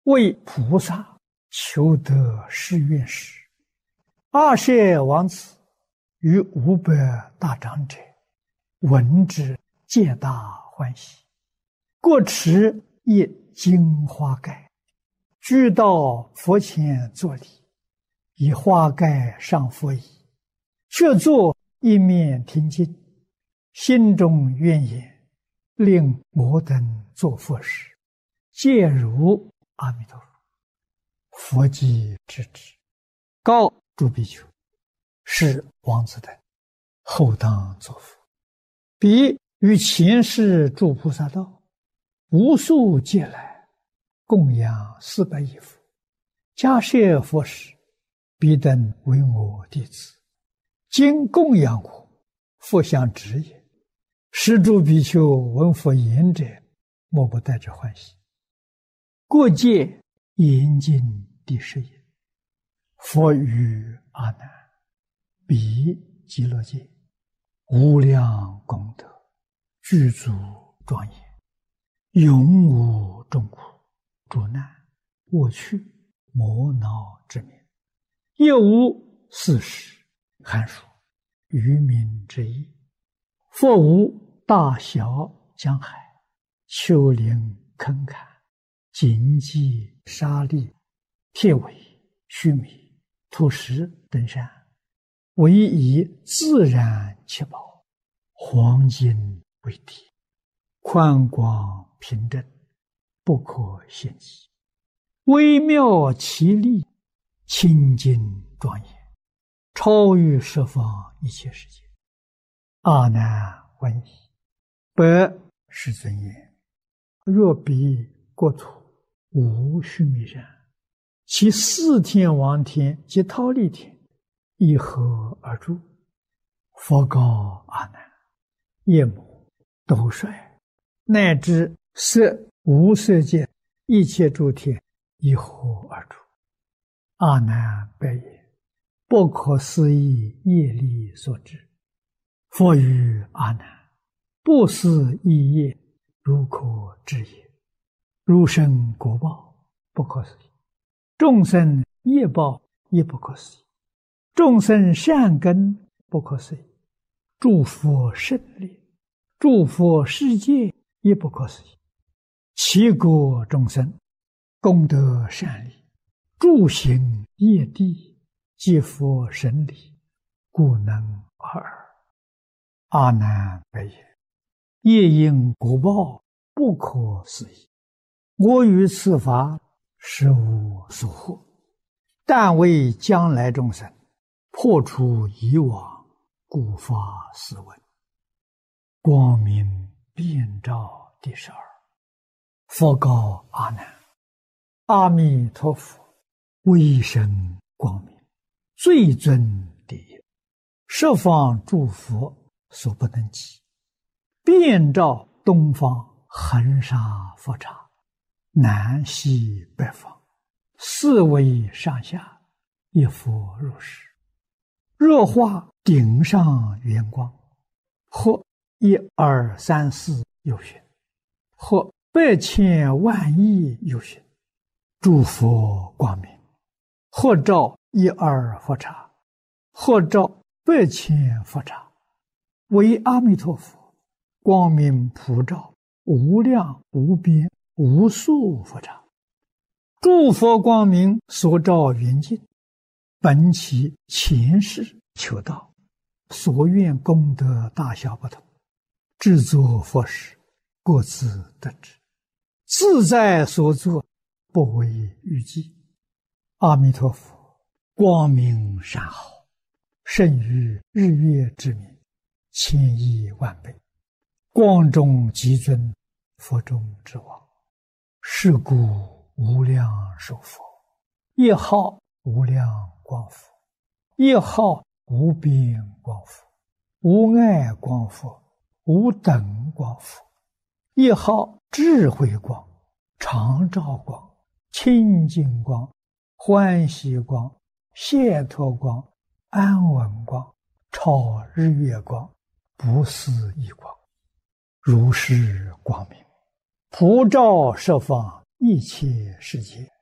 为菩萨求得誓愿时，阿舍王子与500大长者闻之，皆大欢喜，各持一金花盖，俱到佛前作礼，以花盖上佛椅，却坐一面听经，心中愿言：令我等作佛时，皆如阿弥陀佛。佛即知之，告诸比丘：是王子等后当作佛。彼于前世诸菩萨道，无数劫来，供养400亿佛，迦叶佛时，彼等为我弟子，今供养我，佛相知也。是诸比丘闻佛言者，莫不带着欢喜。过界严禁第10也。佛语阿难：彼极乐界无量功德，具足庄严，永无众苦、诸难、恶趣、魔恼之名，也无四时、寒暑、愚民之意。佛无大小江海、丘陵坑坎、荆棘沙砾、铁苇、须弥、土石等山，唯以自然七宝、黄金为体，宽广平正，不可限计，微妙奇丽，清净庄严，超于十方一切世界。阿难闻已，白世尊言：若彼国土无须弥山，其4天王天及忉利天一合而住。佛告阿难：夜母、斗率，乃至色无色界一切诸天一合而住。阿难白言：不可思议业力所致。佛语阿难：不思议业，如可知也。如生果报，不可思议；众生业报也不可思议；众生善根不可思议；诸佛胜利、诸佛世界也不可思议。其国众生功德善利，诸行业地，皆佛神理，故能尔。阿难白言：业因果报不可思议，我于此法实无所获，但为将来众生破除以往，故发斯文。光明遍照第12。佛告阿难：阿弥陀佛威神光明，最尊第一，十方诸佛所不能及，遍照东方恒沙佛刹，南西北方4维上下，一佛如是。若化顶上圆光，或1、2、3、4有寻，或100千万亿有寻，诸佛光明，或照1、2佛刹，或照100千佛刹，为阿弥陀佛光明普照无量无边无数佛刹。诸佛光明所照圆净，本其前世求道，所愿功德大小不同，制作佛时各自得知，自在所作，不为预计。阿弥陀佛光明善好，胜于日月之明，1000亿万倍，光中极尊，佛中之王。是故无量寿佛，一号无量光佛，一号无边光佛，无碍光佛，无等光佛，一号智慧光、常照光、清净光、欢喜光、解脱光、安稳光、超日月光、不思议光。如是光明普照十方一切世界